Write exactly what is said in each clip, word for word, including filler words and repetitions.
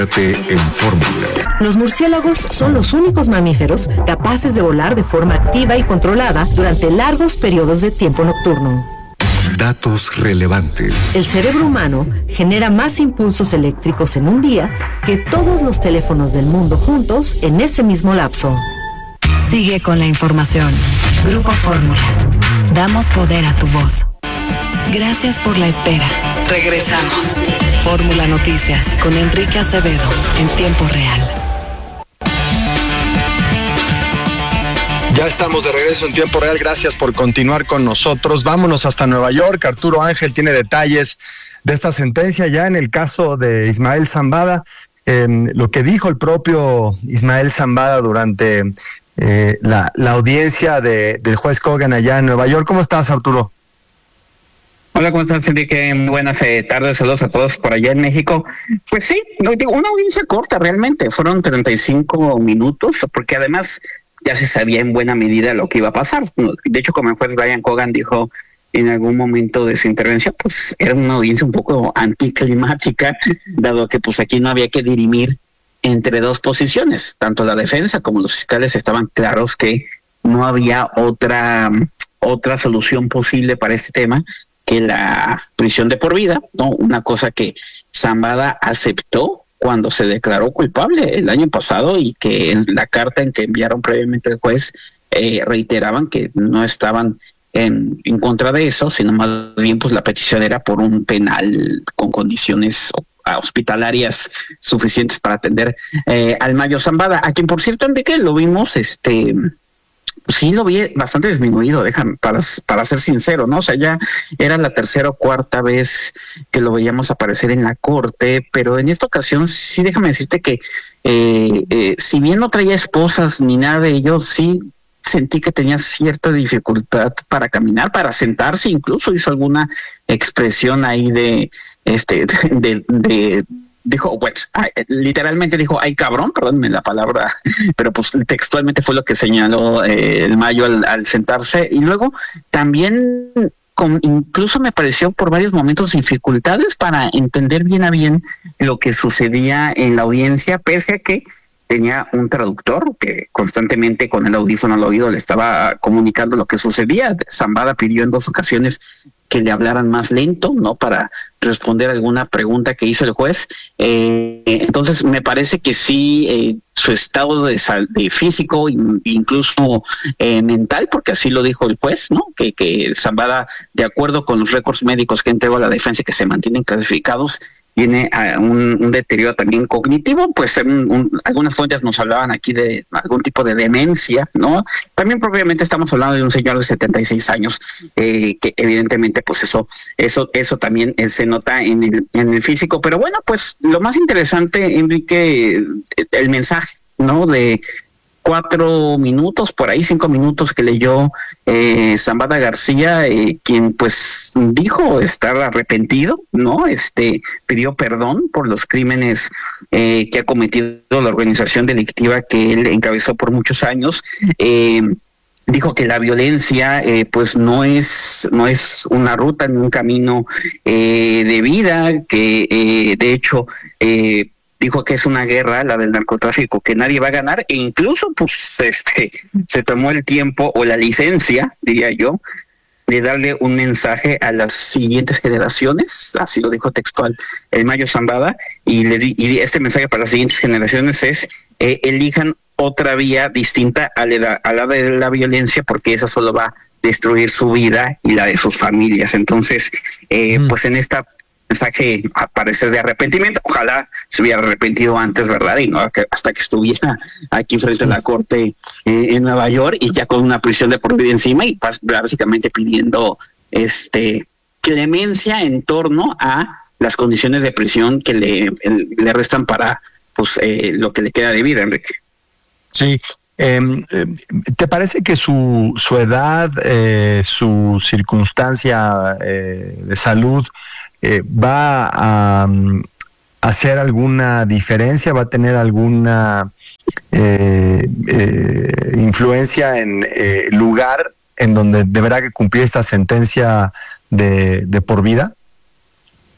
En Fórmula. Los murciélagos son los únicos mamíferos capaces de volar de forma activa y controlada durante largos periodos de tiempo nocturno. Datos relevantes. El cerebro humano genera más impulsos eléctricos en un día que todos los teléfonos del mundo juntos en ese mismo lapso. Sigue con la información. Grupo Fórmula. Damos poder a tu voz. Gracias por la espera. Regresamos. Fórmula Noticias con Enrique Acevedo en tiempo real. Ya estamos de regreso en tiempo real. Gracias por continuar con nosotros. Vámonos hasta Nueva York. Arturo Ángel tiene detalles de esta sentencia ya en el caso de Ismael Zambada. Eh, lo que dijo el propio Ismael Zambada durante eh, la, la audiencia de, del juez Kogan allá en Nueva York. ¿Cómo estás, Arturo? Hola, ¿cómo estás, Enrique? Muy buenas eh, tardes, saludos a todos por allá en México. Pues sí, no, digo, una audiencia corta realmente, fueron treinta y cinco minutos, porque además ya se sabía en buena medida lo que iba a pasar. De hecho, como el juez Brian Kogan dijo en algún momento de su intervención, pues era una audiencia un poco anticlimática, dado que pues aquí no había que dirimir entre dos posiciones. Tanto la defensa como los fiscales estaban claros que no había otra, otra solución posible para este tema que la prisión de por vida, ¿no? Una cosa que Zambada aceptó cuando se declaró culpable el año pasado y que en la carta en que enviaron previamente al juez eh, reiteraban que no estaban en, en contra de eso, sino más bien pues la petición era por un penal con condiciones hospitalarias suficientes para atender eh, al Mayo Zambada, a quien por cierto, Enrique, lo vimos este sí lo vi bastante disminuido, déjame, para, para ser sincero, ¿no? O sea, ya era la tercera o cuarta vez que lo veíamos aparecer en la corte, pero en esta ocasión sí déjame decirte que eh, eh, si bien no traía esposas ni nada de ello, sí sentí que tenía cierta dificultad para caminar, para sentarse, incluso hizo alguna expresión ahí de, este, de, de dijo, bueno, literalmente dijo, ay cabrón, perdónme la palabra, pero pues textualmente fue lo que señaló eh, el Mayo al, al sentarse. Y luego también con, incluso me pareció por varios momentos dificultades para entender bien a bien lo que sucedía en la audiencia, pese a que tenía un traductor que constantemente con el audífono al oído le estaba comunicando lo que sucedía. Zambada pidió en dos ocasiones que le hablaran más lento, ¿no? Para responder alguna pregunta que hizo el juez. Eh, entonces me parece que sí, eh, su estado de, sal, de físico, incluso eh, mental, porque así lo dijo el juez, ¿no? Que, que Zambada, de acuerdo con los récords médicos que entregó a la defensa, que se mantienen clasificados, tiene uh, un, un deterioro también cognitivo, pues un, un, algunas fuentes nos hablaban aquí de algún tipo de demencia, ¿no? También propiamente estamos hablando de un señor de setenta y seis años, eh, que evidentemente pues eso eso eso también eh, se nota en el, en el físico, pero bueno, pues lo más interesante, Enrique, el mensaje, ¿no? De cuatro minutos, por ahí cinco minutos que leyó eh, Zambada García, eh, quien pues dijo estar arrepentido, ¿no? Este pidió perdón por los crímenes eh, que ha cometido la organización delictiva que él encabezó por muchos años. Eh, dijo que la violencia eh, pues no es no es una ruta ni un camino eh, de vida, que eh, de hecho eh, dijo que es una guerra, la del narcotráfico, que nadie va a ganar, e incluso pues este se tomó el tiempo o la licencia, diría yo, de darle un mensaje a las siguientes generaciones, así lo dijo textual el Mayo Zambada, y, le di, y este mensaje para las siguientes generaciones es, eh, elijan otra vía distinta a la, a la de la violencia, porque esa solo va a destruir su vida y la de sus familias. Entonces, eh, mm. pues en esta mensaje a parecer de arrepentimiento, ojalá se hubiera arrepentido antes, ¿verdad? Y no hasta que estuviera aquí frente a la corte eh, en Nueva York y ya con una prisión de por vida encima y básicamente pidiendo este clemencia en torno a las condiciones de prisión que le, el, le restan para pues eh, lo que le queda de vida, Enrique. Sí. Eh, ¿Te parece que su, su edad, eh, su circunstancia eh, de salud Eh, va a um, hacer alguna diferencia, va a tener alguna eh, eh, influencia en el eh, lugar en donde deberá cumplir esta sentencia de, de por vida?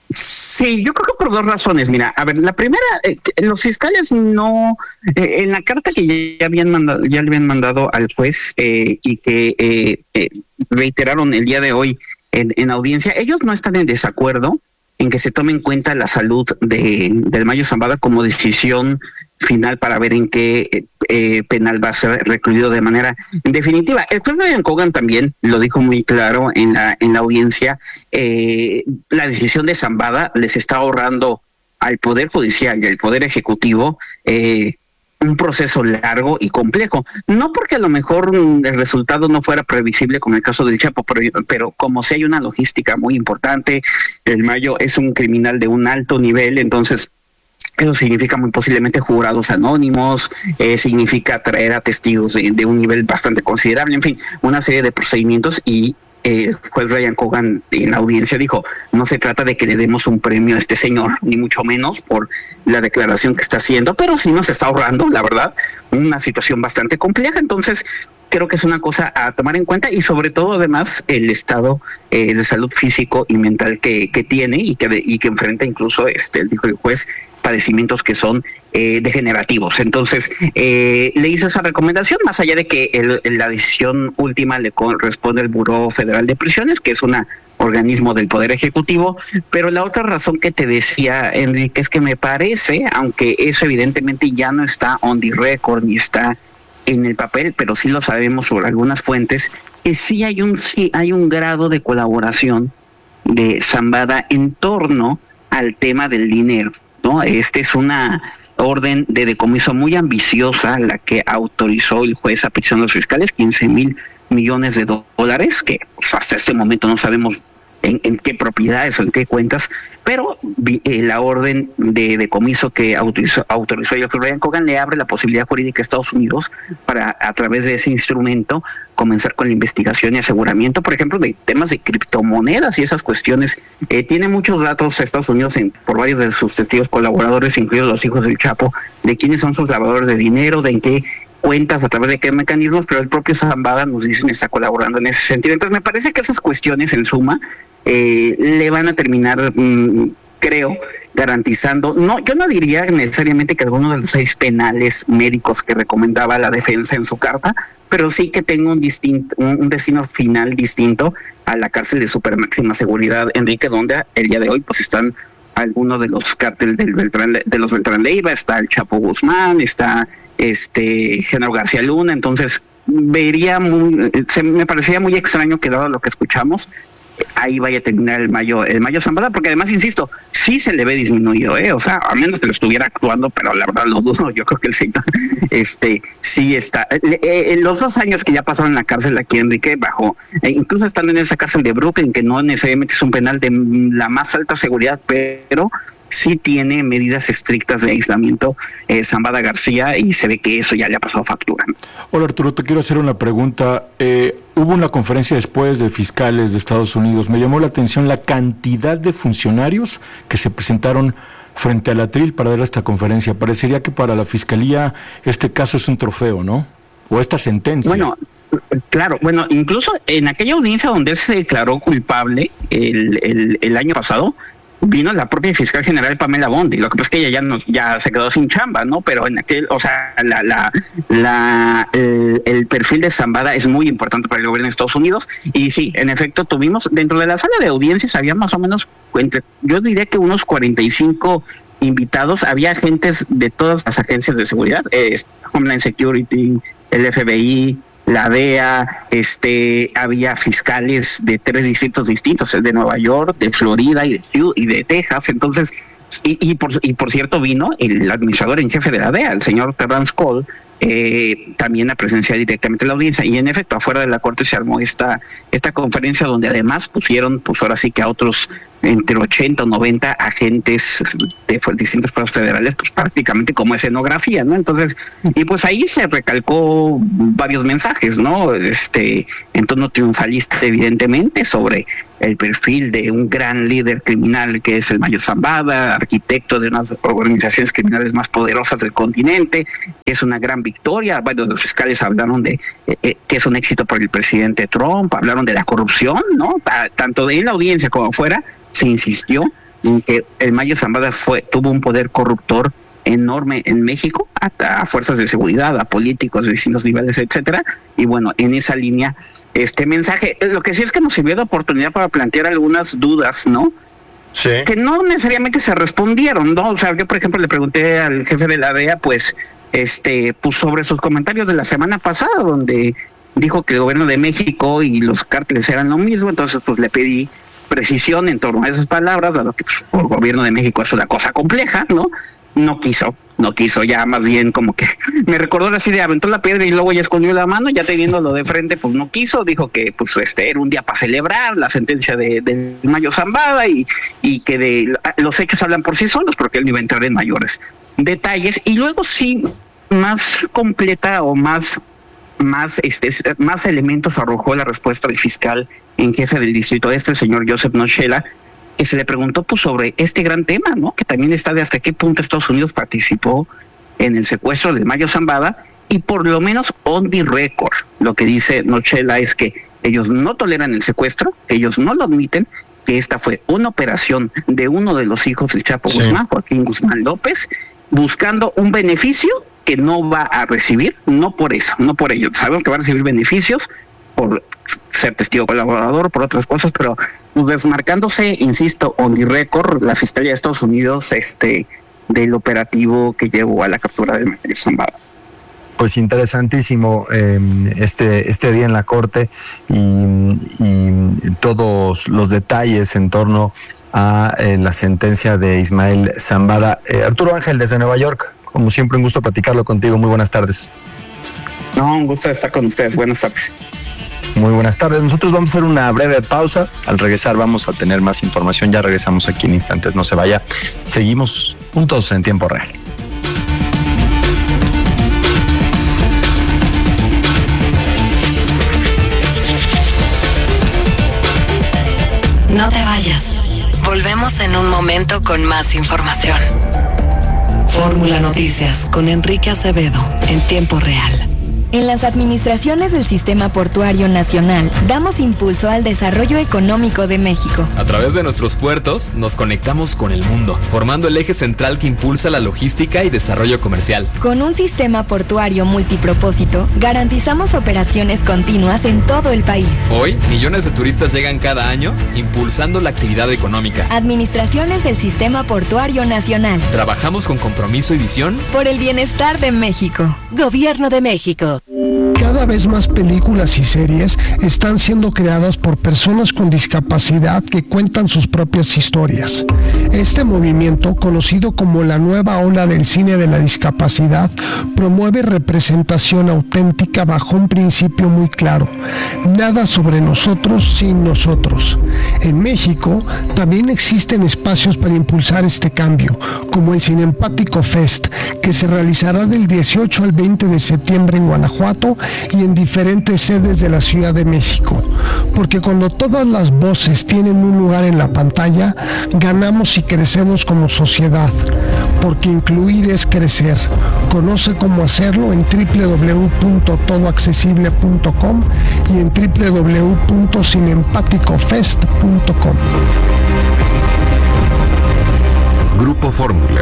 Sí, yo creo que por dos razones. Mira, a ver, la primera, eh, los fiscales no, eh, en la carta que ya habían mandado, ya le habían mandado al juez eh, y que eh, eh, reiteraron el día de hoy en, en audiencia, ellos no están en desacuerdo en que se tome en cuenta la salud de del Mayo Zambada como decisión final para ver en qué eh, penal va a ser recluido de manera definitiva. El juez Brian Cogan también lo dijo muy claro en la en la audiencia. Eh, la decisión de Zambada les está ahorrando al Poder Judicial y al Poder Ejecutivo eh, un proceso largo y complejo. No porque a lo mejor el resultado no fuera previsible con el caso del Chapo, pero, pero como si hay una logística muy importante, el Mayo es un criminal de un alto nivel, entonces eso significa muy posiblemente jurados anónimos, eh, significa traer a testigos de, de un nivel bastante considerable, en fin, una serie de procedimientos. Y el eh, juez Brian Cogan en la audiencia dijo, no se trata de que le demos un premio a este señor, ni mucho menos por la declaración que está haciendo, pero sí nos está ahorrando, la verdad, una situación bastante compleja. Entonces creo que es una cosa a tomar en cuenta, y sobre todo además el estado eh, de salud físico y mental que, que tiene y que, y que enfrenta incluso, este, dijo el juez, padecimientos que son eh, degenerativos. Entonces, eh, le hizo esa recomendación, más allá de que el, la decisión última le corresponde al Buró Federal de Prisiones, que es un organismo del Poder Ejecutivo. Pero la otra razón que te decía, Enrique, es que me parece, aunque eso evidentemente ya no está on the record ni está en el papel, pero sí lo sabemos por algunas fuentes, que sí hay un, sí hay un grado de colaboración de Zambada en torno al tema del dinero, ¿no? Este es una orden de decomiso muy ambiciosa la que autorizó el juez a petición de los fiscales, quince mil millones de dólares, que pues, hasta este momento no sabemos en, en qué propiedades o en qué cuentas, pero eh, la orden de decomiso que autorizó, autorizó el doctor Brian Cogan le abre la posibilidad jurídica a Estados Unidos para, a través de ese instrumento, comenzar con la investigación y aseguramiento, por ejemplo, de temas de criptomonedas y esas cuestiones. Eh, tiene muchos datos Estados Unidos en, por varios de sus testigos colaboradores, incluidos los hijos del Chapo, de quiénes son sus lavadores de dinero, de en qué cuentas, a través de qué mecanismos, pero el propio Zambada nos dicen está colaborando en ese sentido. Entonces me parece que esas cuestiones en suma eh, le van a terminar, mmm, creo, garantizando, no, yo no diría necesariamente que alguno de los seis penales médicos que recomendaba la defensa en su carta, pero sí que tenga un distinto, un, un destino final distinto a la cárcel de super máxima seguridad, Enrique, donde el día de hoy pues están algunos de los cárteles del Beltrán, de los Beltrán Leiva, está el Chapo Guzmán, está este Genaro García Luna. Entonces vería muy, se me parecía muy extraño que dado lo que escuchamos, ahí vaya a terminar el Mayo, el Mayo Zambada, porque además, insisto, sí se le ve disminuido, eh, o sea, a menos que lo estuviera actuando, pero la verdad lo dudo. Yo creo que el señor, este, sí está, eh, eh, en los dos años que ya pasaron en la cárcel aquí, Enrique, bajo, eh, incluso estando en esa cárcel de Brooklyn, que no necesariamente es un penal de la más alta seguridad, pero sí tiene medidas estrictas de aislamiento, eh, Zambada García, y se ve que eso ya le ha pasado factura. Hola Arturo, te quiero hacer una pregunta. Eh, hubo una conferencia después de fiscales de Estados Unidos. Me llamó la atención la cantidad de funcionarios que se presentaron frente al atril para dar esta conferencia. Parecería que para la fiscalía este caso es un trofeo, ¿no? O esta sentencia. Bueno, claro, bueno, incluso en aquella audiencia donde él se declaró culpable el, el, el año pasado, vino la propia fiscal general Pamela Bondi. Lo que pasa es que ella ya nos, ya se quedó sin chamba, ¿no? Pero en aquel, o sea, la, la, la, el, el perfil de Zambada es muy importante para el gobierno de Estados Unidos. Y sí, en efecto, tuvimos dentro de la sala de audiencias había más o menos, entre, yo diría que unos cuarenta y cinco invitados. Había agentes de todas las agencias de seguridad, eh, Homeland Security, el F B I, la D E A, este, había fiscales de tres distritos distintos, el de Nueva York, de Florida y de, y de Texas. Entonces, y, y, por, y por cierto vino el administrador en jefe de la D E A, el señor Terrence Cole, eh, también a presenciar directamente la audiencia. Y en efecto, afuera de la corte se armó esta, esta conferencia donde además pusieron, pues ahora sí que a otros entre ochenta o noventa agentes de distintas fuerzas federales, pues prácticamente como escenografía, ¿no? Entonces, y pues ahí se recalcó varios mensajes, ¿no? Este, en tono triunfalista, evidentemente, sobre el perfil de un gran líder criminal que es el Mayo Zambada, arquitecto de unas organizaciones criminales más poderosas del continente, que es una gran victoria. Bueno, los fiscales hablaron de eh, que es un éxito para el presidente Trump, hablaron de la corrupción, ¿no? Tanto de en la audiencia como afuera se insistió en que el Mayo Zambada fue tuvo un poder corruptor enorme en México, a, a fuerzas de seguridad, a políticos de distintos niveles, etcétera. Y bueno, en esa línea, este mensaje, lo que sí es que nos sirvió de oportunidad para plantear algunas dudas, ¿no? Sí. Que no necesariamente se respondieron, ¿no? O sea, yo, por ejemplo, le pregunté al jefe de la D E A, pues, este, pues sobre sus comentarios de la semana pasada, donde dijo que el gobierno de México y los cárteles eran lo mismo. Entonces, pues, le pedí precisión en torno a esas palabras, dado que pues, el gobierno de México es una cosa compleja, ¿no? No quiso, no quiso, ya más bien como que me recordó así de aventó la piedra y luego ya escondió la mano, ya teniéndolo de frente, pues no quiso, dijo que pues este era un día para celebrar la sentencia de, de Mayo Zambada y, y que de los hechos hablan por sí solos, porque él no iba a entrar en mayores detalles. Y luego sí, más completa o más más este más elementos arrojó la respuesta del fiscal en jefe del distrito este, el señor Joseph Nochela, que se le preguntó pues sobre este gran tema, ¿no? Que también está de hasta qué punto Estados Unidos participó en el secuestro del Mayo Zambada, y por lo menos on the record, lo que dice Nochela es que ellos no toleran el secuestro, ellos no lo admiten, que esta fue una operación de uno de los hijos del Chapo sí. Guzmán, Joaquín Guzmán López, buscando un beneficio que no va a recibir, no por eso, no por ello. Sabemos que va a recibir beneficios por ser testigo colaborador, por otras cosas, pero pues, desmarcándose, insisto, on the record, la Fiscalía de Estados Unidos, este, del operativo que llevó a la captura de Mayo Zambada. Pues interesantísimo eh, este este día en la corte y, y todos los detalles en torno a eh, la sentencia de Ismael Zambada. Eh, Arturo Ángel desde Nueva York, como siempre un gusto platicarlo contigo, muy buenas tardes. No, un gusto estar con ustedes, buenas tardes. Muy buenas tardes, nosotros vamos a hacer una breve pausa, al regresar vamos a tener más información, ya regresamos aquí en instantes, no se vaya, seguimos juntos en tiempo real. No te vayas. Volvemos en un momento con más información. Fórmula Noticias con Enrique Acevedo en tiempo real. En las administraciones del Sistema Portuario Nacional, damos impulso al desarrollo económico de México. A través de nuestros puertos, nos conectamos con el mundo, formando el eje central que impulsa la logística y desarrollo comercial. Con un sistema portuario multipropósito, garantizamos operaciones continuas en todo el país. Hoy, millones de turistas llegan cada año, impulsando la actividad económica. Administraciones del Sistema Portuario Nacional. Trabajamos con compromiso y visión por el bienestar de México. Gobierno de México. Cada vez más películas y series están siendo creadas por personas con discapacidad que cuentan sus propias historias. Este movimiento, conocido como la nueva ola del cine de la discapacidad, promueve representación auténtica bajo un principio muy claro: nada sobre nosotros sin nosotros. En México también existen espacios para impulsar este cambio, como el Cinempático Fest, que se realizará del dieciocho al veinte de septiembre en Guanajuato y en diferentes sedes de la Ciudad de México, porque cuando todas las voces tienen un lugar en la pantalla, ganamos y crecemos como sociedad, porque incluir es crecer. Conoce cómo hacerlo en doble u doble u doble u punto todo accesible punto com y en doble u doble u doble u punto cinempático fest punto com. Grupo Fórmula.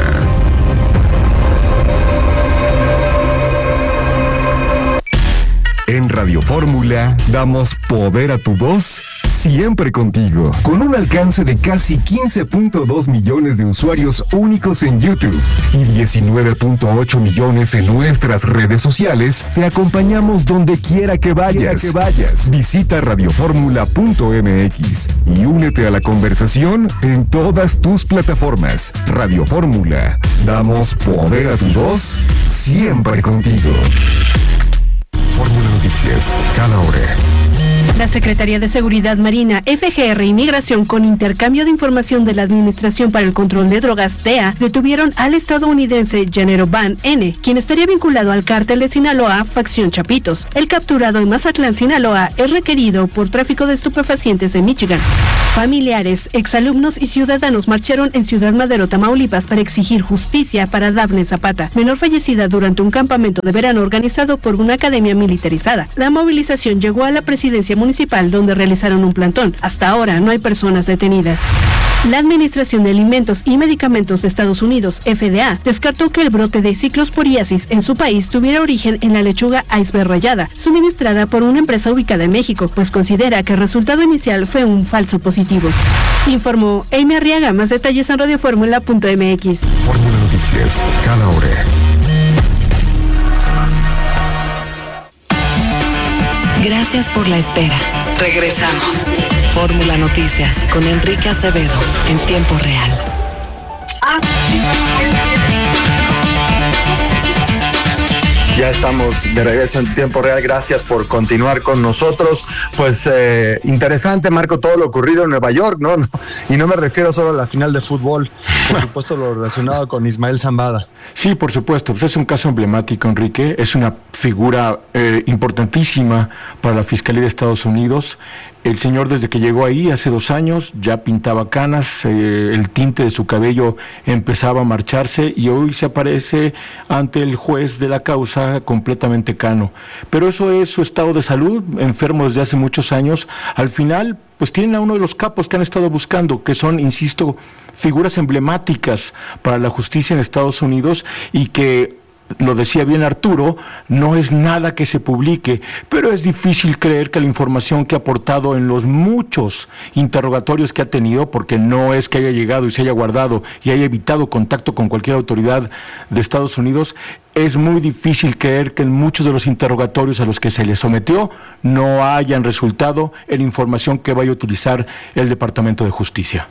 En Radio Fórmula damos poder a tu voz siempre contigo. Con un alcance de casi quince punto dos millones de usuarios únicos en YouTube y diecinueve punto ocho millones en nuestras redes sociales, te acompañamos donde quiera que vayas. Que vayas. Visita radio fórmula punto m x y únete a la conversación en todas tus plataformas. Radio Fórmula. Damos poder a tu voz siempre contigo. Fórmula Noticias, cada hora. La Secretaría de Seguridad Marina, F G R y Migración, con intercambio de información de la Administración para el Control de Drogas, D E A, detuvieron al estadounidense Gennaro Van N., quien estaría vinculado al cártel de Sinaloa, facción Chapitos. El capturado en Mazatlán, Sinaloa, es requerido por tráfico de estupefacientes en Michigan. Familiares, exalumnos y ciudadanos marcharon en Ciudad Madero, Tamaulipas, para exigir justicia para Dafne Zapata, menor fallecida durante un campamento de verano organizado por una academia militarizada. La movilización llegó a la presidencia municipal, donde realizaron un plantón. Hasta ahora no hay personas detenidas. La Administración de Alimentos y Medicamentos de Estados Unidos, F D A, descartó que el brote de ciclosporiasis en su país tuviera origen en la lechuga iceberg rayada, suministrada por una empresa ubicada en México, pues considera que el resultado inicial fue un falso positivo. Informó Amy Arriaga. Más detalles en radioformula punto m x. Fórmula Noticias, cada hora. Gracias por la espera. Regresamos. Fórmula Noticias con Enrique Acevedo en tiempo real. Ya estamos de regreso en tiempo real. Gracias por continuar con nosotros. Pues eh, interesante, Marco, todo lo ocurrido en Nueva York, ¿no? no y no me refiero solo a la final de fútbol, por supuesto lo relacionado con Ismael Zambada. Sí, por supuesto. Pues es un caso emblemático, Enrique. Es una figura eh, importantísima para la Fiscalía de Estados Unidos. El señor, desde que llegó ahí hace dos años, ya pintaba canas, eh, el tinte de su cabello empezaba a marcharse y hoy se aparece ante el juez de la causa completamente cano. Pero eso es su estado de salud, enfermo desde hace muchos años. Al final, pues tienen a uno de los capos que han estado buscando, que son, insisto, figuras emblemáticas para la justicia en Estados Unidos y que, lo decía bien Arturo, no es nada que se publique, pero es difícil creer que la información que ha aportado en los muchos interrogatorios que ha tenido, porque no es que haya llegado y se haya guardado y haya evitado contacto con cualquier autoridad de Estados Unidos, es muy difícil creer que en muchos de los interrogatorios a los que se le sometió no hayan resultado en información que vaya a utilizar el Departamento de Justicia.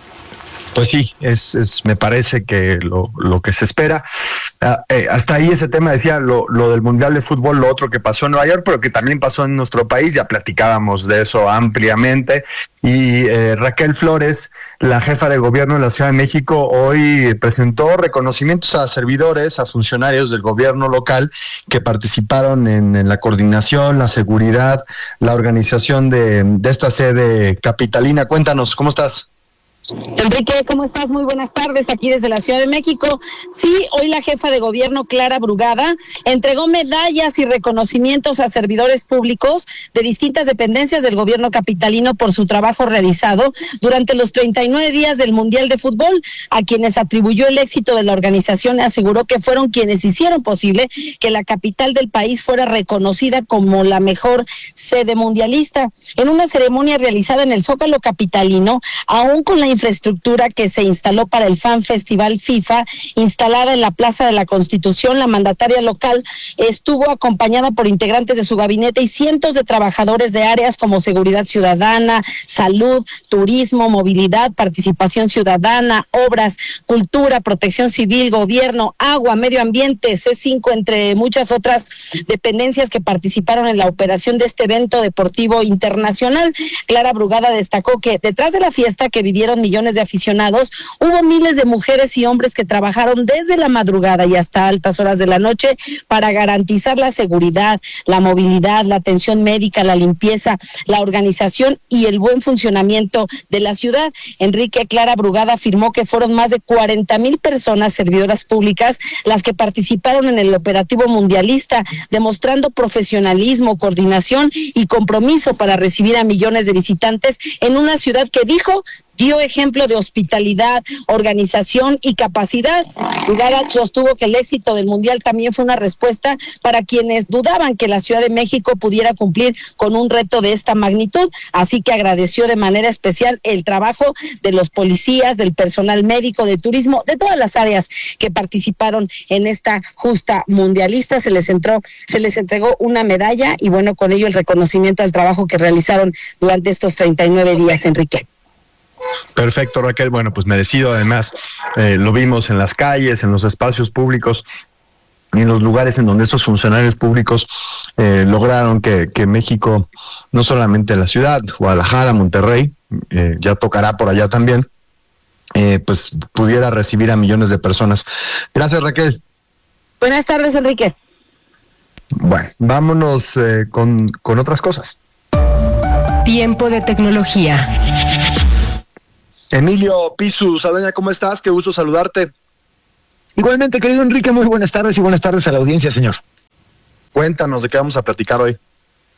Pues sí, es, es me parece que lo, lo que se espera. Uh, eh, hasta ahí ese tema decía lo, lo del Mundial de Fútbol, lo otro que pasó en Nueva York, pero que también pasó en nuestro país, ya platicábamos de eso ampliamente. Y eh, Raquel Flores, la jefa de gobierno de la Ciudad de México, hoy presentó reconocimientos a servidores, a funcionarios del gobierno local que participaron en, en la coordinación, la seguridad, la organización de, de esta sede capitalina. Cuéntanos, ¿cómo estás? Enrique, ¿cómo estás? Muy buenas tardes aquí desde la Ciudad de México. Sí, hoy la jefa de gobierno, Clara Brugada, entregó medallas y reconocimientos a servidores públicos de distintas dependencias del gobierno capitalino por su trabajo realizado durante los treinta y nueve días del Mundial de Fútbol, a quienes atribuyó el éxito de la organización y aseguró que fueron quienes hicieron posible que la capital del país fuera reconocida como la mejor sede mundialista. En una ceremonia realizada en el Zócalo capitalino, aún con la infraestructura que se instaló para el Fan Festival FIFA, instalada en la Plaza de la Constitución, la mandataria local estuvo acompañada por integrantes de su gabinete y cientos de trabajadores de áreas como seguridad ciudadana, salud, turismo, movilidad, participación ciudadana, obras, cultura, protección civil, gobierno, agua, medio ambiente, C cinco, entre muchas otras dependencias que participaron en la operación de este evento deportivo internacional. Clara Brugada destacó que detrás de la fiesta que vivieron millones de aficionados, hubo miles de mujeres y hombres que trabajaron desde la madrugada y hasta altas horas de la noche para garantizar la seguridad, la movilidad, la atención médica, la limpieza, la organización y el buen funcionamiento de la ciudad. Enrique, Clara Brugada afirmó que fueron más de cuarenta mil personas servidoras públicas las que participaron en el operativo mundialista, demostrando profesionalismo, coordinación y compromiso para recibir a millones de visitantes en una ciudad que, dijo, dio ejemplo de hospitalidad, organización y capacidad. Brugada sostuvo que el éxito del Mundial también fue una respuesta para quienes dudaban que la Ciudad de México pudiera cumplir con un reto de esta magnitud, así que agradeció de manera especial el trabajo de los policías, del personal médico, de turismo, de todas las áreas que participaron en esta justa mundialista. Se les entró, se les entregó una medalla y bueno, con ello el reconocimiento al trabajo que realizaron durante estos treinta y nueve días, Enrique. Perfecto, Raquel. Bueno, pues merecido. Además, eh, lo vimos en las calles, en los espacios públicos, en los lugares en donde estos funcionarios públicos eh, lograron que, que México, no solamente la ciudad, Guadalajara, Monterrey, eh, ya tocará por allá también, eh, pues pudiera recibir a millones de personas. Gracias, Raquel. Buenas tardes, Enrique. Bueno, vámonos eh, con, con otras cosas. Tiempo de tecnología. Emilio Pisu Saldaña, ¿cómo estás? Qué gusto saludarte. Igualmente, querido Enrique, muy buenas tardes y buenas tardes a la audiencia, señor. Cuéntanos de qué vamos a platicar hoy.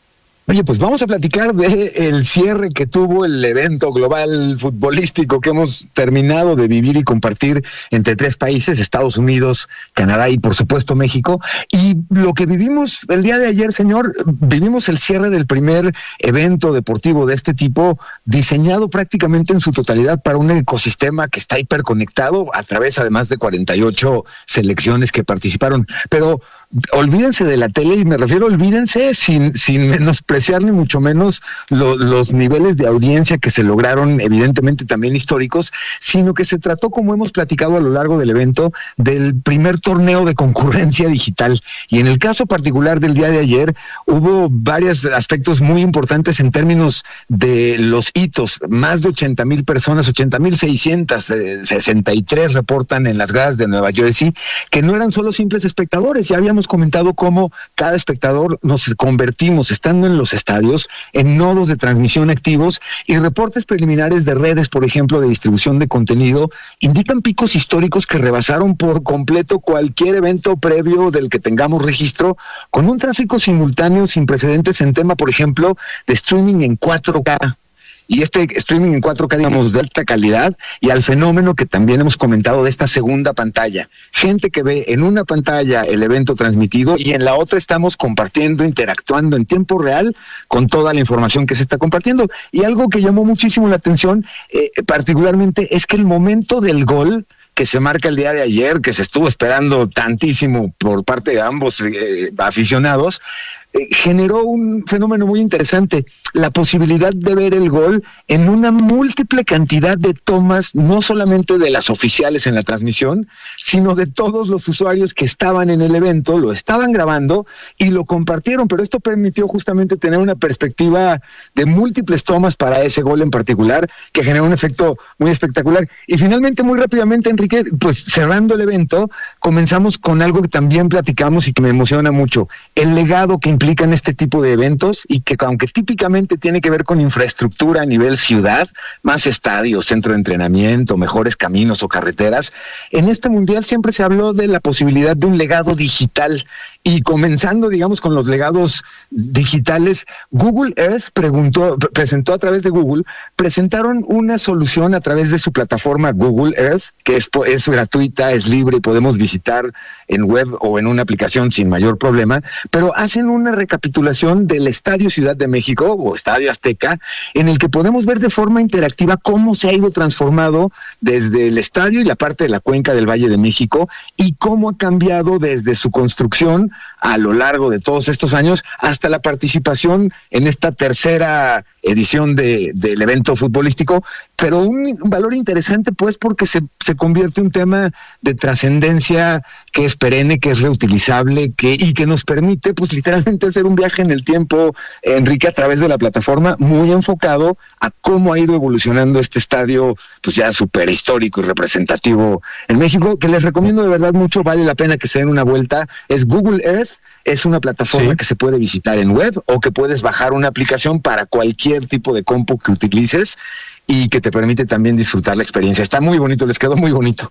Oye, pues vamos a platicar de el cierre que tuvo el evento global futbolístico que hemos terminado de vivir y compartir entre tres países, Estados Unidos, Canadá y por supuesto México. Y lo que vivimos el día de ayer, señor, vivimos el cierre del primer evento deportivo de este tipo, diseñado prácticamente en su totalidad para un ecosistema que está hiperconectado a través además de cuarenta y ocho selecciones que participaron. Pero olvídense de la tele, y me refiero, olvídense sin, sin menospreciar ni mucho menos lo, los niveles de audiencia que se lograron, evidentemente también históricos, sino que se trató, como hemos platicado a lo largo del evento, del primer torneo de concurrencia digital. Y en el caso particular del día de ayer, hubo varios aspectos muy importantes en términos de los hitos. Más de ochenta mil personas, ochenta mil seiscientos sesenta y tres reportan en las gradas de Nueva Jersey, que no eran solo simples espectadores. Ya habíamos comentado cómo cada espectador nos convertimos, estando en los estadios, en nodos de transmisión activos, y reportes preliminares de redes, por ejemplo, de distribución de contenido, indican picos históricos que rebasaron por completo cualquier evento previo del que tengamos registro, con un tráfico simultáneo sin precedentes en tema, por ejemplo, de streaming en cuatro K. Y este streaming en cuatro K, digamos, de alta calidad, y al fenómeno que también hemos comentado de esta segunda pantalla. Gente que ve en una pantalla el evento transmitido y en la otra estamos compartiendo, interactuando en tiempo real con toda la información que se está compartiendo. Y algo que llamó muchísimo la atención, eh, particularmente, es que el momento del gol que se marca el día de ayer, que se estuvo esperando tantísimo por parte de ambos eh, aficionados, eh, generó un fenómeno muy interesante, la posibilidad de ver el gol en una múltiple cantidad de tomas, no solamente de las oficiales en la transmisión, sino de todos los usuarios que estaban en el evento, lo estaban grabando y lo compartieron, pero esto permitió justamente tener una perspectiva de múltiples tomas para ese gol en particular, que generó un efecto muy espectacular. Y finalmente, muy rápidamente, Enrique, pues cerrando el evento, comenzamos con algo que también platicamos y que me emociona mucho, el legado que implican este tipo de eventos, y que aunque típicamente tiene que ver con infraestructura a nivel ciudad, más estadios, centro de entrenamiento, mejores caminos o carreteras, en este mundial siempre se habló de la posibilidad de un legado digital. Y comenzando, digamos, con los legados digitales, Google Earth preguntó, presentó a través de Google, presentaron una solución a través de su plataforma Google Earth, que es, es gratuita, es libre y podemos visitar en web o en una aplicación sin mayor problema, pero hacen una recapitulación del Estadio Ciudad de México o Estadio Azteca, en el que podemos ver de forma interactiva cómo se ha ido transformado desde el estadio y la parte de la cuenca del Valle de México, y cómo ha cambiado desde su construcción a lo largo de todos estos años hasta la participación en esta tercera edición de, del evento futbolístico, pero un, un valor interesante, pues, porque se, se convierte en un tema de trascendencia que es perenne, que es reutilizable, que y que nos permite, pues, literalmente hacer un viaje en el tiempo, Enrique, a través de la plataforma, muy enfocado a cómo ha ido evolucionando este estadio, pues ya súper histórico y representativo en México, que les recomiendo de verdad mucho, vale la pena que se den una vuelta. Es Google Earth. Es una plataforma sí. que se puede visitar en web, o que puedes bajar una aplicación para cualquier tipo de compu que utilices, y que te permite también disfrutar la experiencia. Está muy bonito, les quedó muy bonito.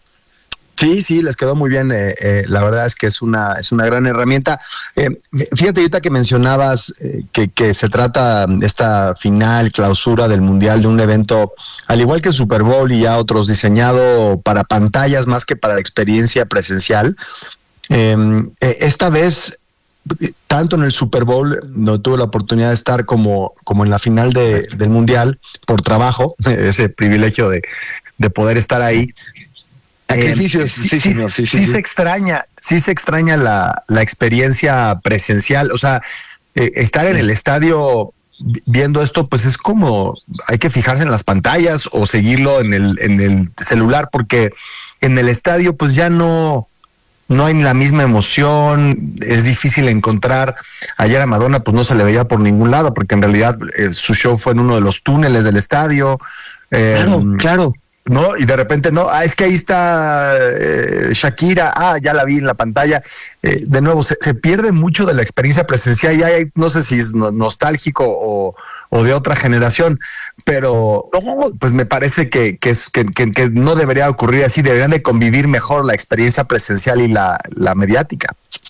Sí, sí, les quedó muy bien. Eh, eh, la verdad es que es una es una gran herramienta. Eh, fíjate, ahorita que mencionabas eh, que, que se trata esta final, clausura del Mundial, de un evento, al igual que el Super Bowl y ya otros, diseñado para pantallas más que para la experiencia presencial. Eh, eh, esta vez, tanto en el Super Bowl, donde tuve la oportunidad de estar, como, como en la final de, del Mundial, por trabajo, ese privilegio de, de poder estar ahí. Sacrificios, eh, sí, sí, sí, sí, sí, sí, sí se extraña, sí se extraña la, la experiencia presencial. O sea, eh, estar en el estadio viendo esto, pues es como, hay que fijarse en las pantallas o seguirlo en el, en el celular, porque en el estadio pues ya no, no hay la misma emoción, es difícil encontrar. Ayer a Madonna pues no se le veía por ningún lado, porque en realidad eh, su show fue en uno de los túneles del estadio. Eh, claro, claro. ¿No? Y de repente, no, ah, es que ahí está eh, Shakira, ah, ya la vi en la pantalla. Eh, de nuevo, se, se pierde mucho de la experiencia presencial, y hay, no sé si es nostálgico o, o de otra generación, pero no, pues me parece que, que, es, que, que, que no debería ocurrir así. Deberían de convivir mejor la experiencia presencial y la, la mediática.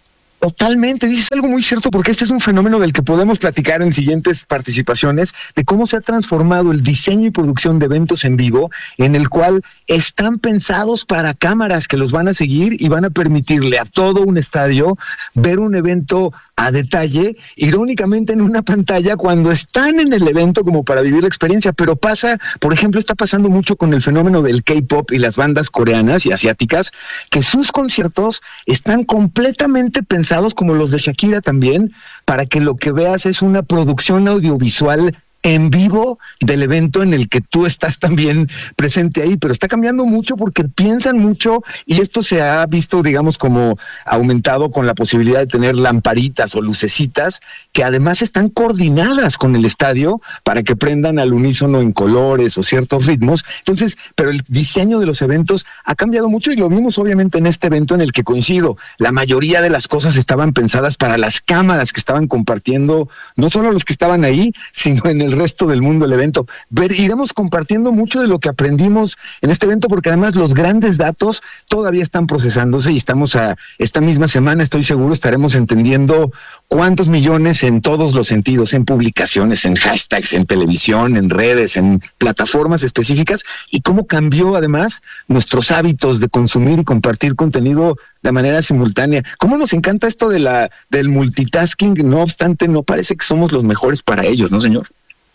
Totalmente, dices algo muy cierto, porque este es un fenómeno del que podemos platicar en siguientes participaciones, de cómo se ha transformado el diseño y producción de eventos en vivo, en el cual están pensados para cámaras que los van a seguir y van a permitirle a todo un estadio ver un evento a detalle, irónicamente en una pantalla cuando están en el evento como para vivir la experiencia, pero pasa, por ejemplo, está pasando mucho con el fenómeno del K-pop y las bandas coreanas y asiáticas, que sus conciertos están completamente pensados como los de Shakira también, para que lo que veas es una producción audiovisual en vivo del evento en el que tú estás también presente ahí, pero está cambiando mucho porque piensan mucho y esto se ha visto, digamos, como aumentado con la posibilidad de tener lamparitas o lucecitas que además están coordinadas con el estadio para que prendan al unísono en colores o ciertos ritmos. Entonces, pero el diseño de los eventos ha cambiado mucho y lo vimos obviamente en este evento en el que coincido. La mayoría de las cosas estaban pensadas para las cámaras que estaban compartiendo, no solo los que estaban ahí, sino en el resto del mundo el evento. Ver, iremos compartiendo mucho de lo que aprendimos en este evento, porque además los grandes datos todavía están procesándose y estamos a esta misma semana, estoy seguro, estaremos entendiendo cuántos millones en todos los sentidos, en publicaciones, en hashtags, en televisión, en redes, en plataformas específicas, y cómo cambió además nuestros hábitos de consumir y compartir contenido de manera simultánea. Cómo nos encanta esto de la del multitasking, no obstante, no parece que somos los mejores para ellos, ¿no, señor?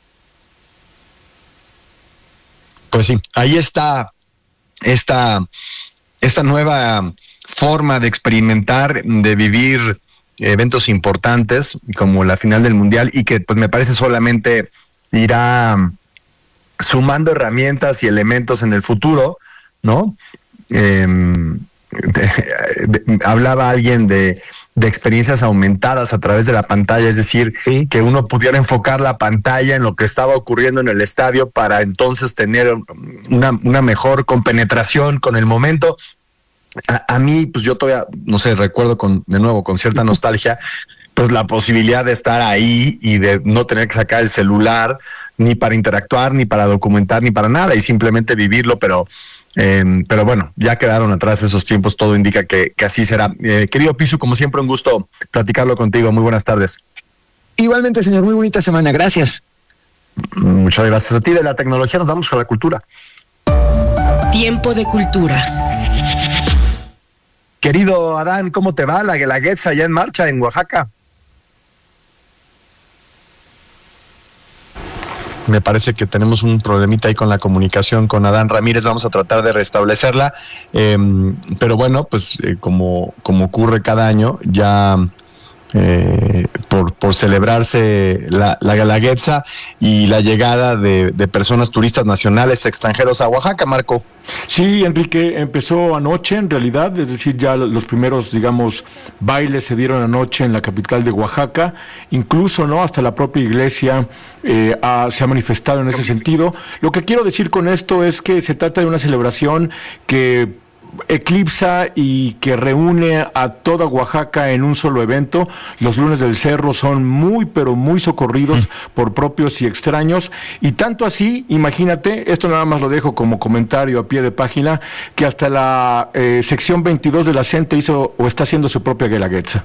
Pues sí, ahí está esta, esta nueva forma de experimentar, de vivir eventos importantes como la final del Mundial, y que pues me parece solamente irá sumando herramientas y elementos en el futuro, ¿no? Eh, de, de, hablaba alguien de, de experiencias aumentadas a través de la pantalla, es decir, sí, que uno pudiera enfocar la pantalla en lo que estaba ocurriendo en el estadio para entonces tener una, una mejor compenetración con el momento. A, a mí, pues yo todavía, no sé, recuerdo con, de nuevo con cierta nostalgia, pues la posibilidad de estar ahí y de no tener que sacar el celular ni para interactuar, ni para documentar, ni para nada, y simplemente vivirlo, pero Eh, pero bueno, ya quedaron atrás esos tiempos, todo indica que, que así será. Eh, querido Pisu, como siempre, un gusto platicarlo contigo. Muy buenas tardes. Igualmente, señor, muy bonita semana. Gracias. Muchas gracias a ti. De la tecnología nos vamos con la cultura. Tiempo de cultura. Querido Adán, ¿cómo te va? La Guelaguetza ya en marcha en Oaxaca. Me parece que tenemos un problemita ahí con la comunicación con Adán Ramírez. Vamos a tratar de restablecerla. Eh, pero bueno, pues eh, como, como ocurre cada año, ya eh, por, por celebrarse la, la Guelaguetza y la llegada de, de personas turistas nacionales, extranjeros a Oaxaca, Marco. Sí, Enrique, empezó anoche en realidad, es decir, ya los primeros, digamos, bailes se dieron anoche en la capital de Oaxaca, incluso, ¿no?, hasta la propia iglesia eh, ha, se ha manifestado en ese sentido. Lo que quiero decir con esto es que se trata de una celebración que eclipsa y que reúne a toda Oaxaca en un solo evento. Los lunes del Cerro son muy, pero muy socorridos sí. por propios y extraños, y tanto así, imagínate, esto nada más lo dejo como comentario a pie de página, que hasta la eh, sección veintidós de la CENTE hizo o está haciendo su propia Guelaguetza.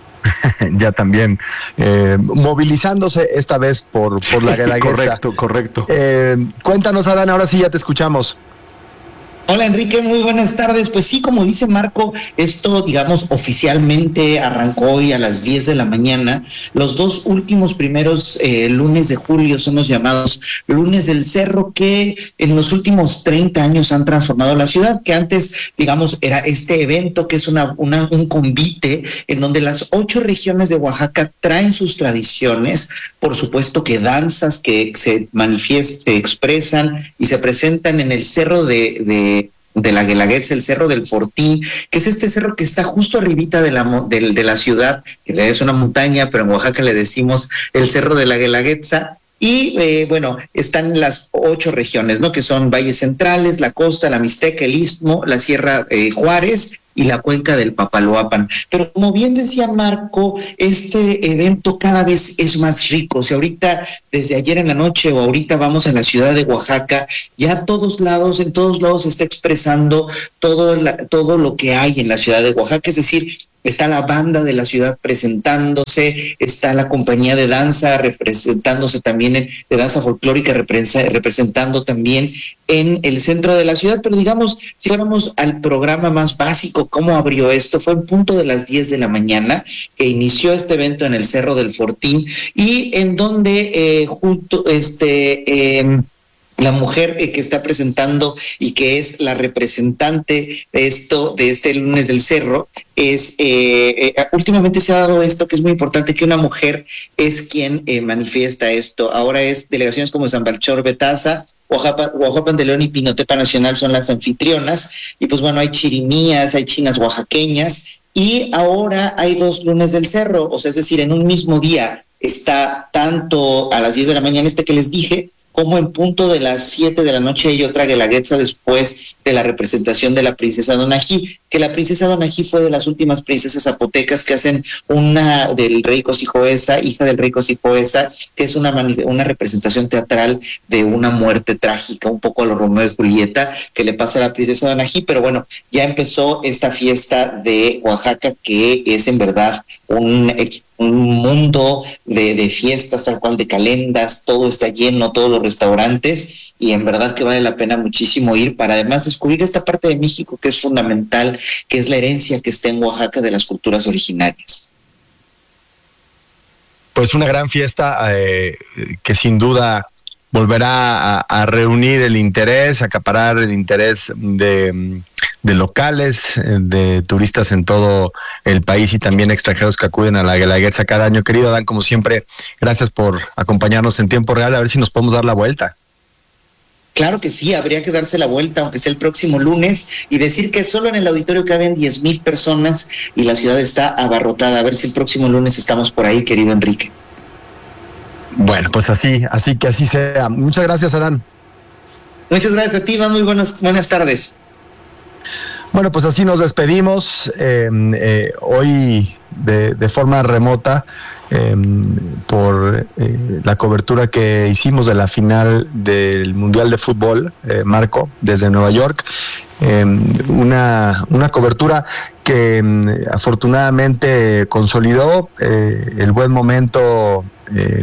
Ya también eh, movilizándose esta vez por, por la Guelaguetza. Correcto, correcto. Eh, cuéntanos, Adán, ahora sí ya te escuchamos. Hola Enrique, muy buenas tardes. Pues sí, como dice Marco, esto, digamos, oficialmente arrancó hoy a las diez de la mañana. Los dos últimos primeros eh, lunes de julio son los llamados lunes del Cerro, que en los últimos treinta años han transformado la ciudad, que antes, digamos, era este evento que es una, una un convite en donde las ocho regiones de Oaxaca traen sus tradiciones, por supuesto que danzas que se manifiestan, se expresan y se presentan en el Cerro de, de de la Guelaguetza, el Cerro del Fortín, que es este cerro que está justo arribita de la, de, de la ciudad, que es una montaña, pero en Oaxaca le decimos el Cerro de la Guelaguetza. Y eh, bueno, están las ocho regiones, ¿no?, que son valles centrales, la costa, la Mixteca, el Istmo, la Sierra eh, Juárez y la cuenca del Papaloapan. Pero como bien decía Marco, este evento cada vez es más rico. Si ahorita, desde ayer en la noche o ahorita vamos a la ciudad de Oaxaca, ya a todos lados, en todos lados se está expresando todo, la, todo lo que hay en la ciudad de Oaxaca. Es decir, está la banda de la ciudad presentándose, está la compañía de danza representándose también, en, de danza folclórica representando también en el centro de la ciudad. Pero digamos, si fuéramos al programa más básico, ¿cómo abrió esto? Fue en punto de las diez de la mañana que inició este evento en el Cerro del Fortín, y en donde eh, junto este... Eh, la mujer eh, que está presentando y que es la representante de esto, de este lunes del Cerro, es eh, eh, últimamente se ha dado esto que es muy importante, que una mujer es quien eh, manifiesta esto. Ahora es delegaciones como San Melchor, Betaza, Oaxaca, Oaxaca de León y Pinotepa Nacional son las anfitrionas, y pues bueno, hay chirimías, hay chinas oaxaqueñas, y ahora hay dos lunes del Cerro, o sea, es decir, en un mismo día está tanto a las diez de la mañana este que les dije, como en punto de las siete de la noche hay otra guelaguetza después de la representación de la princesa Donají, que la princesa Donají fue de las últimas princesas zapotecas que hacen una del rey Cosijoesa, hija del rey Cosijoesa, que es una, una representación teatral de una muerte trágica, un poco a lo Romeo y Julieta, que le pasa a la princesa Donají. Pero bueno, ya empezó esta fiesta de Oaxaca, que es en verdad un un mundo de, de fiestas, tal cual, de calendas, todo está lleno, todos los restaurantes, y en verdad que vale la pena muchísimo ir para además descubrir esta parte de México que es fundamental, que es la herencia que está en Oaxaca de las culturas originarias. Pues una gran fiesta eh, que sin duda volverá a, a reunir el interés, acaparar el interés de, de locales, de turistas en todo el país y también extranjeros que acuden a la Guelaguetza cada año. Querido Adán, como siempre, gracias por acompañarnos en tiempo real. A ver si nos podemos dar la vuelta. Claro que sí, habría que darse la vuelta, aunque sea el próximo lunes, y decir que solo en el auditorio caben diez mil personas y la ciudad está abarrotada. A ver si el próximo lunes estamos por ahí, querido Enrique. Bueno, pues así, así que así sea. Muchas gracias, Adán. Muchas gracias a ti, Iván. Muy buenos, buenas tardes. Bueno, pues así nos despedimos eh, eh, hoy de, de forma remota eh, por eh, la cobertura que hicimos de la final del Mundial de Fútbol, eh, Marco, desde Nueva York. Eh, una, una cobertura que eh, afortunadamente consolidó eh, el buen momento eh,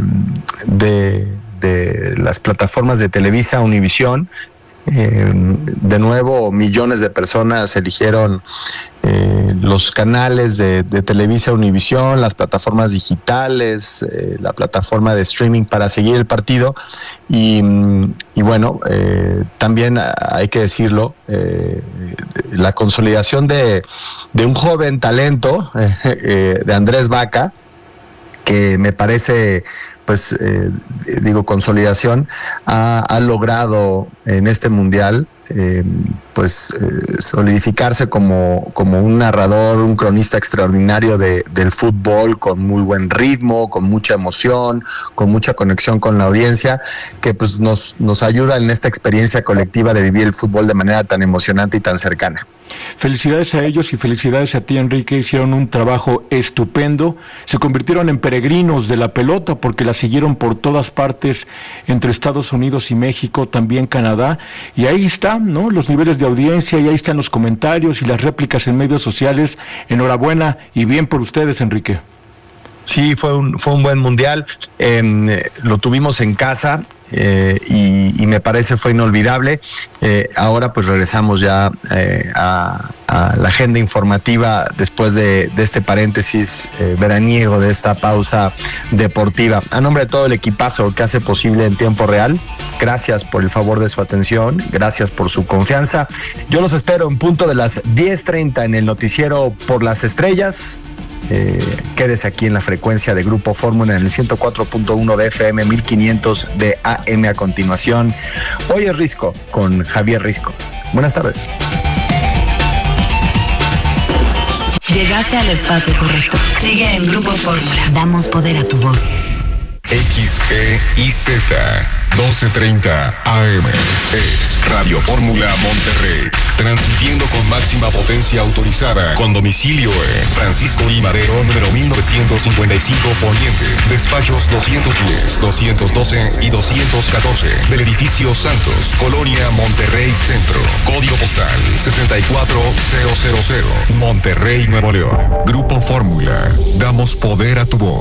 de, de las plataformas de Televisa, Univisión. Eh, de nuevo, millones de personas eligieron eh, los canales de, de Televisa, Univisión, las plataformas digitales, eh, la plataforma de streaming para seguir el partido. Y, y bueno, eh, también hay que decirlo, eh, la consolidación de, de un joven talento, eh, eh, de Andrés Vaca, que me parece, pues, eh, digo, consolidación, ha, ha logrado en este mundial, eh, pues, eh, solidificarse como, como un narrador, un cronista extraordinario de, del fútbol, con muy buen ritmo, con mucha emoción, con mucha conexión con la audiencia, que pues nos, nos ayuda en esta experiencia colectiva de vivir el fútbol de manera tan emocionante y tan cercana. Felicidades a ellos y felicidades a ti, Enrique. Hicieron un trabajo estupendo. Se convirtieron en peregrinos de la pelota porque la siguieron por todas partes, entre Estados Unidos y México, también Canadá. Y ahí están, ¿no?, los niveles de audiencia, y ahí están los comentarios y las réplicas en medios sociales. Enhorabuena y bien por ustedes, Enrique. Sí, fue un, fue un buen mundial. Eh, lo tuvimos en casa. Eh, y, y me parece fue inolvidable. Eh, ahora pues regresamos ya eh, a, a la agenda informativa después de, de este paréntesis eh, veraniego, de esta pausa deportiva. A nombre de todo el equipazo que hace posible En Tiempo Real, gracias por el favor de su atención, gracias por su confianza. Yo los espero en punto de las diez treinta en el noticiero Por las Estrellas. Eh, quédese aquí en la frecuencia de Grupo Fórmula en el ciento cuatro punto uno de F M, mil quinientos de A M a continuación. Hoy es Risco con Javier Risco. Buenas tardes. Llegaste al espacio correcto. Sigue en Grupo Fórmula. Damos poder a tu voz. X, E y Z. doce treinta A M. Es Radio Fórmula Monterrey, transmitiendo con máxima potencia autorizada, con domicilio en Francisco I. Madero, número mil novecientos cincuenta y cinco Poniente, despachos doscientos diez, doscientos doce y doscientos catorce, del edificio Santos, Colonia Monterrey Centro, código postal sesenta y cuatro mil, Monterrey, Nuevo León. Grupo Fórmula, damos poder a tu voz.